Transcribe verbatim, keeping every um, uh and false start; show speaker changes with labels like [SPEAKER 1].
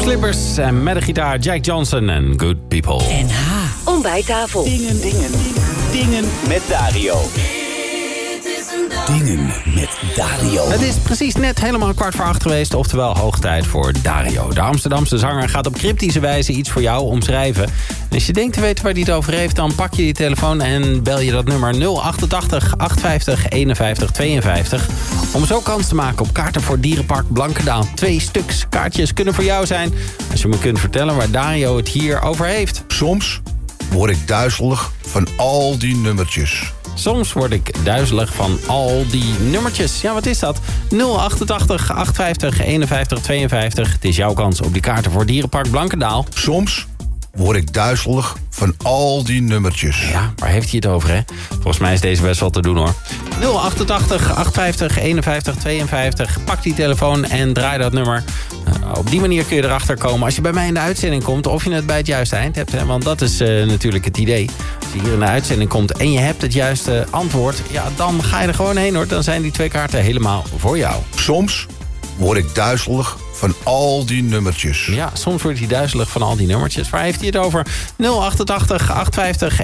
[SPEAKER 1] Slippers en met de gitaar Jack Johnson en Good People.
[SPEAKER 2] N H. Ontbijttafel.
[SPEAKER 3] Dingen, dingen, dingen met Dario. Dingen met Dario.
[SPEAKER 1] Het is precies net helemaal kwart voor acht geweest, oftewel hoog tijd voor Dario. De Amsterdamse zanger gaat op cryptische wijze iets voor jou omschrijven. En als je denkt te weten waar hij het over heeft, dan pak je die telefoon en bel je dat nummer nul achtentachtig achthonderdvijftig eenenvijftig tweeënvijftig... om zo kans te maken op kaarten voor Dierenpark Blankendaal. Twee stuks kaartjes kunnen voor jou zijn als je me kunt vertellen waar Dario het hier over heeft.
[SPEAKER 4] Soms word ik duizelig van al die nummertjes.
[SPEAKER 1] Soms word ik duizelig van al die nummertjes. Ja, wat is dat? nul achtentachtig achthonderdvijftig eenenvijftig tweeënvijftig. Het is jouw kans op die kaarten voor Dierenpark Blankendaal.
[SPEAKER 4] Soms word ik duizelig van al die nummertjes.
[SPEAKER 1] Ja, waar heeft hij het over, hè? Volgens mij is deze best wel te doen, hoor. nul achtentachtig achthonderdvijftig eenenvijftig tweeënvijftig. Pak die telefoon en draai dat nummer. Uh, op die manier kun je erachter komen als je bij mij in de uitzending komt, of je het bij het juiste eind hebt. Hè? Want dat is uh, natuurlijk het idee. Als je hier in de uitzending komt en je hebt het juiste antwoord, ja, dan ga je er gewoon heen, hoor. Dan zijn die twee kaarten helemaal voor jou.
[SPEAKER 4] Soms word ik duizelig van al die nummertjes.
[SPEAKER 1] Ja, soms wordt hij duizelig van al die nummertjes. Waar heeft hij het over? nul achtentachtig achthonderdvijftig